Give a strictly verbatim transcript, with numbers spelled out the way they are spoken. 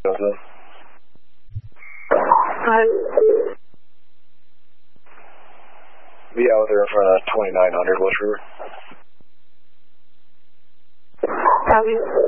Hi. Be out there in front of twenty-nine hundred West River. Copy.